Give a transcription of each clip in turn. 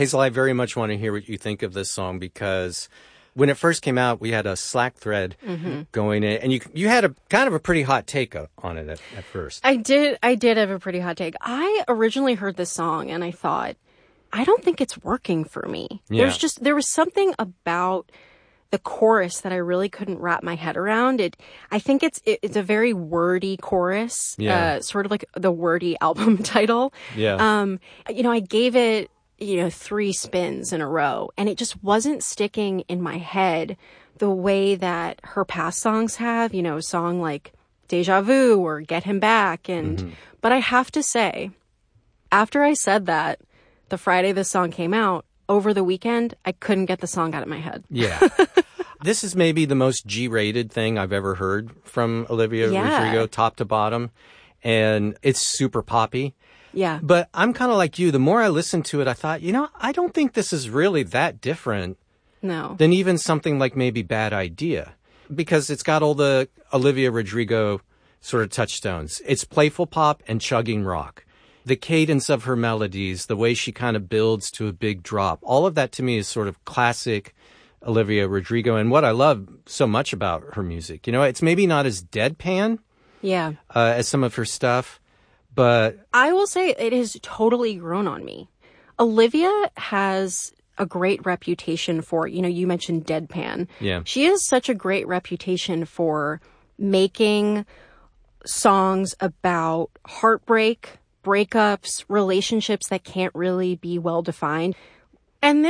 Hazel, I very much want to hear what you think of this song because when it first came out, we had a Slack thread going in, and you had a kind of a pretty hot take on it at first. I did have a pretty hot take. I originally heard this song and I thought, I don't think it's working for me. Yeah. There was something about the chorus that I really couldn't wrap my head around. I think it's a very wordy chorus, sort of like the wordy album title. Yeah. I gave it 3 spins in a row, and it just wasn't sticking in my head the way that her past songs have, a song like Deja Vu or Get Him Back. But I have to say, after I said that, the Friday this song came out, over the weekend, I couldn't get the song out of my head. Yeah. This is maybe the most G-rated thing I've ever heard from Olivia Rodrigo, top to bottom. And it's super poppy. Yeah. But I'm kind of like you. The more I listened to it, I thought, I don't think this is really that different than even something like maybe Bad Idea. Because it's got all the Olivia Rodrigo sort of touchstones. It's playful pop and chugging rock. The cadence of her melodies, the way she kind of builds to a big drop, all of that to me is sort of classic Olivia Rodrigo. And what I love so much about her music, it's maybe not as deadpan as some of her stuff, but I will say it has totally grown on me. Olivia has a great reputation for, you mentioned deadpan. Yeah. She has such a great reputation for making songs about heartbreak, breakups, relationships that can't really be well defined. And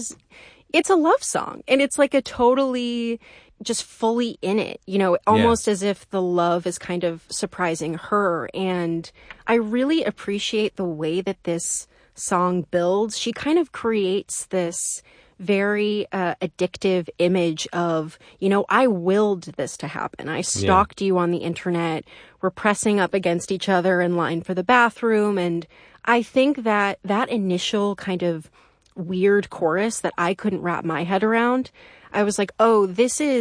it's a love song. And it's like a totally just fully in it, almost as if the love is kind of surprising her. And I really appreciate the way that this song builds. She kind of creates this very addictive image of, I willed this to happen. I stalked you on the internet. We're pressing up against each other in line for the bathroom. And I think that initial kind of weird chorus that I couldn't wrap my head around, I was like, oh,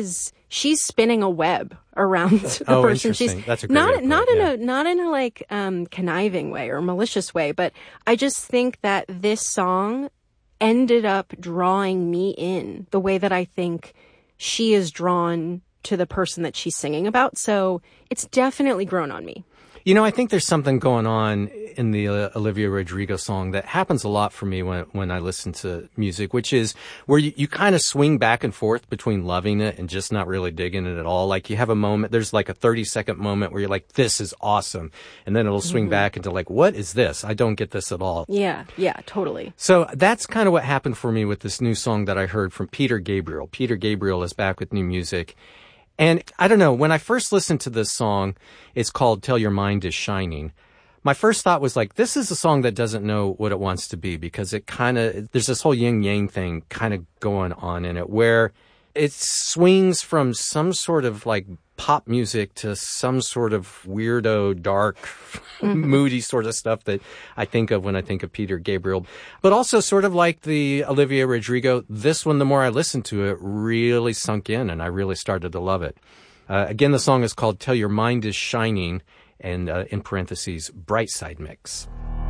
she's spinning a web around the person. She's That's a great not in a like conniving way or malicious way, but I just think that this song ended up drawing me in the way that I think she is drawn to the person that she's singing about. So it's definitely grown on me. I think there's something going on in the Olivia Rodrigo song that happens a lot for me when I listen to music, which is where you kind of swing back and forth between loving it and just not really digging it at all. Like you have a moment, there's like a 30-second moment where you're like, this is awesome. And then it'll swing back into like, what is this? I don't get this at all. Yeah, totally. So that's kind of what happened for me with this new song that I heard from Peter Gabriel. Peter Gabriel is back with new music. And I don't know, when I first listened to this song, it's called Till Your Mind Is Shining. My first thought was like, this is a song that doesn't know what it wants to be because there's this whole yin yang thing kind of going on in it where it swings from some sort of like pop music to some sort of weirdo, dark, moody sort of stuff that I think of when I think of Peter Gabriel. But also sort of like the Olivia Rodrigo, this one, the more I listened to it, really sunk in and I really started to love it. Again, the song is called Till Your Mind Is Shining and in parentheses, Bright Side Mix.